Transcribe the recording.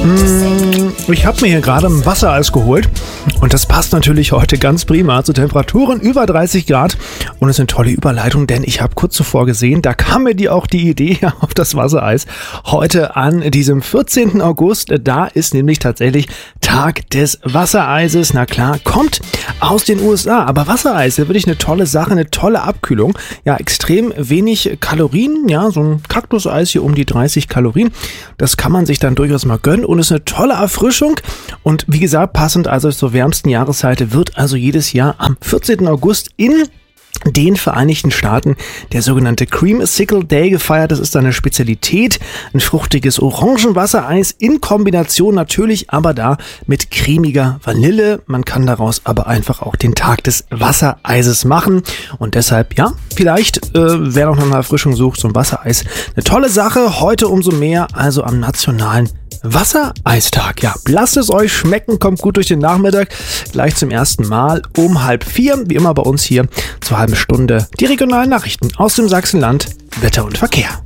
Ich habe mir hier gerade ein Wassereis geholt und das passt natürlich heute ganz prima zu Temperaturen über 30 Grad und es ist eine tolle Überleitung, denn ich habe kurz zuvor gesehen, da kam mir auch die Idee auf das Wassereis heute an diesem 14. August, da ist nämlich tatsächlich Tag des Wassereises, na klar, kommt aus den USA, aber Wassereis, ist wirklich eine tolle Sache, eine tolle Abkühlung, ja, extrem wenig Kalorien, ja, so ein Kaktuseis hier um die 30 Kalorien, das kann man sich dann durchaus mal gönnen und ist eine tolle Erfrischung und wie gesagt, passend also zur wärmsten Jahreszeit wird also jedes Jahr am 14. August in den Vereinigten Staaten der sogenannte Creamsicle Day gefeiert. Das ist eine Spezialität, ein fruchtiges Orangenwassereis in Kombination natürlich aber da mit cremiger Vanille. Man kann daraus aber einfach auch den Tag des Wassereises machen und deshalb, ja, vielleicht, wer noch nach einer Erfrischung sucht, so ein Wassereis, eine tolle Sache. Heute umso mehr, also am nationalen Wassereistag. Ja, lasst es euch schmecken, kommt gut durch den Nachmittag. Gleich zum ersten Mal um 3:30, wie immer bei uns hier zur halben Stunde, die regionalen Nachrichten aus dem Sachsenland, Wetter und Verkehr.